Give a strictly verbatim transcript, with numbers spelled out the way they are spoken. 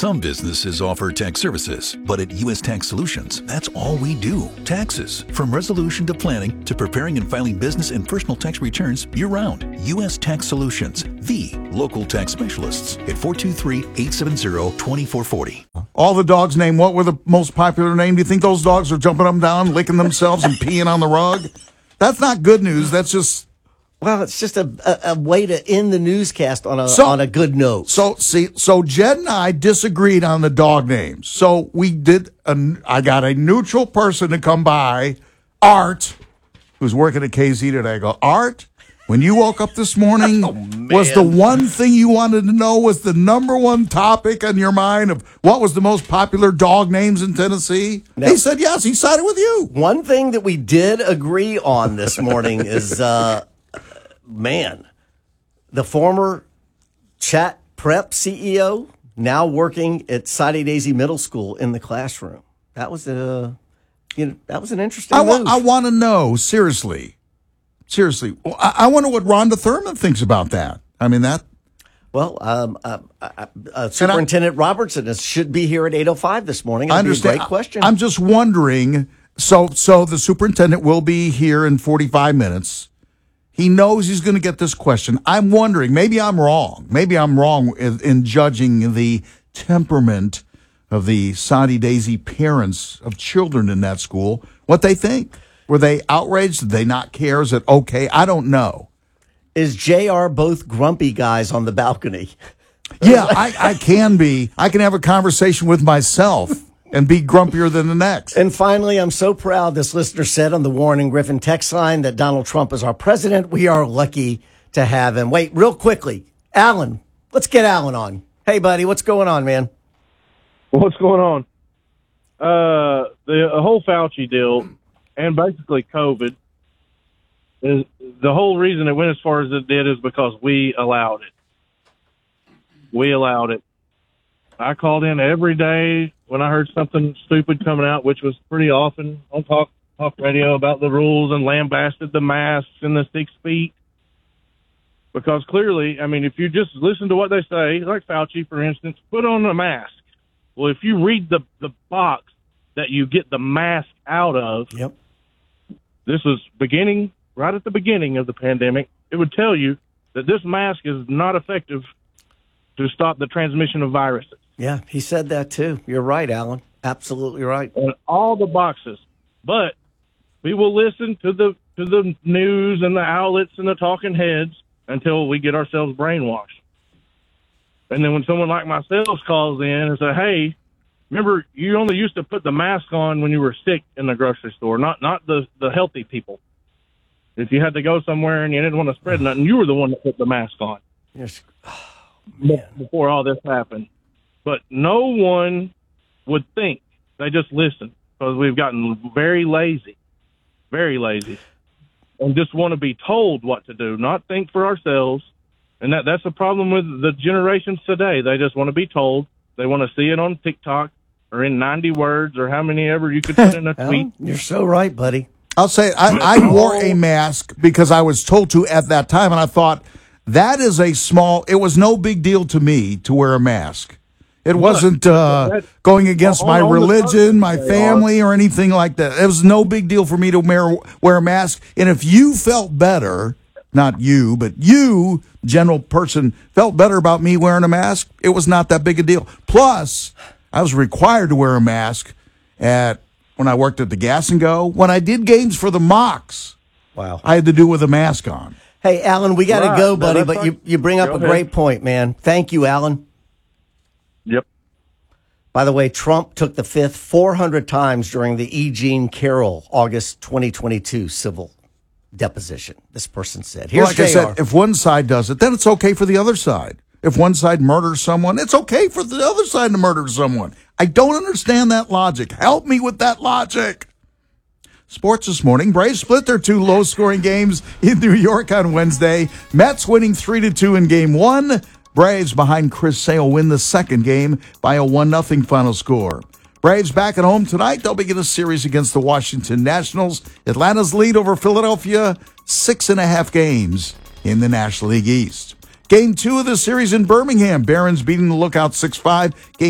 Some businesses offer tax services, but at U S Tax Solutions, that's all we do. Taxes. From resolution to planning to preparing and filing business and personal tax returns year-round. U S Tax Solutions, the local tax specialists at four two three, eight seven zero, two four four zero. All the dogs named, what were the most popular name? Do you think those dogs are jumping up and down, licking themselves and peeing on the rug? That's not good news. That's just... Well, it's just a, a, a way to end the newscast on a So- on a good note. So, see, so Jed and I disagreed on the dog names. So we did, a, I got a neutral person to come by, Art, who's working at K Z today. I go, Art, when you woke up this morning, Oh, was the one thing you wanted to know, was the number one topic on your mind of what was the most popular dog names in Tennessee? No. He said yes, he sided with you. One thing that we did agree on this morning is, uh, man, the former Chat Prep C E O now working at Soddy Daisy Middle School in the classroom. That was a, you know, that was an interesting I, wa- move. I want to know, seriously, seriously, I, I wonder what Rhonda Thurman thinks about that. I mean, that. Well, um, uh, uh, uh, Superintendent Robertson is, should be here at eight oh five this morning. It'll I understand. Be a great question. I'm just wondering. So, so the superintendent will be here in forty-five minutes. He knows he's going to get this question. I'm wondering. Maybe I'm wrong. Maybe I'm wrong in, in judging the temperament of the Soddy Daisy parents of children in that school. What they think? Were they outraged? Did they not care? Is it okay? I don't know. Is J R both grumpy guys on the balcony? Yeah, I, I can be. I can have a conversation with myself and be grumpier than the next. And finally, I'm so proud this listener said on the Warren and Griffin text line that Donald Trump is our president. We are lucky to have him. Wait, real quickly. Alan, let's get Alan on. Hey, buddy, what's going on, man? What's going on? Uh, the whole Fauci deal and basically COVID is the whole reason it went as far as it did is because we allowed it. We allowed it. I called in every day when I heard something stupid coming out, which was pretty often on talk talk radio about the rules and lambasted the masks and the six feet. Because clearly, I mean, if you just listen to what they say, like Fauci, for instance, put on a mask. Well, if you read the, the box that you get the mask out of, Yep. this was beginning, right at the beginning of the pandemic, it would tell you that this mask is not effective to stop the transmission of viruses. Yeah, he said that too. You're right, Alan. Absolutely right. On all the boxes. But we will listen to the to the news and the outlets and the talking heads until we get ourselves brainwashed. And then when someone like myself calls in and says, hey, remember, you only used to put the mask on when you were sick in the grocery store, not not the, the healthy people. If you had to go somewhere and you didn't want to spread nothing, you were the one that put the mask on. Yes. Oh, before all this happened. But no one would think. They just listen because we've gotten very lazy, very lazy, and just want to be told what to do, not think for ourselves. And that that's the problem with the generations today. They just want to be told. They want to see it on TikTok or in ninety words or how many ever you could put in a tweet. Alan, you're so right, buddy. I'll say I, I wore a mask because I was told to at that time, and I thought that is a small. It was no big deal to me to wear a mask. It wasn't uh, going against my religion, my family, or anything like that. It was no big deal for me to wear, wear a mask. And if you felt better, not you, but you, general person, felt better about me wearing a mask, it was not that big a deal. Plus, I was required to wear a mask at when I worked at the Gas and Go. When I did games for the Mocs, Wow. I had to do with a mask on. Hey, Alan, we got to Right. go, No, buddy, that's but fine. you, you bring up Go a ahead. great point, man. Thank you, Alan. Yep. By the way, Trump took the fifth four hundred times during the E. Jean Carroll August twenty twenty-two civil deposition. This person said. Here's Well, like I J R. said, if one side does it, then it's okay for the other side. If one side murders someone, it's okay for the other side to murder someone. I don't understand that logic. Help me with that logic. Sports this morning. Braves split their two low-scoring games in New York on Wednesday. Mets winning three to two in game one. Braves behind Chris Sale win the second game by a one nothing final score. Braves back at home tonight. They'll begin a series against the Washington Nationals. Atlanta's lead over Philadelphia, six and a half games in the National League East. Game two of the series in Birmingham. Barons beating the Lookout six five. Game